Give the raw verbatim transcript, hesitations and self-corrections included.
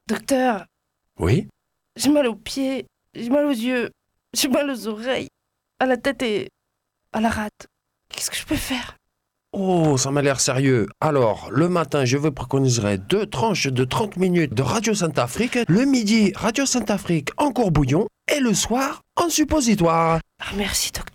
Docteur, Oui? j'ai mal aux pieds, j'ai mal aux yeux, j'ai mal aux oreilles, à la tête et à la rate. Qu'est-ce que je peux faire? Oh, ça m'a l'air sérieux. Alors, le matin, je vous préconiserai deux tranches de trente minutes de Radio Sainte-Afrique. Le midi, Radio Sainte-Afrique en courbouillon. Et le soir, en suppositoire. Ah, merci, docteur.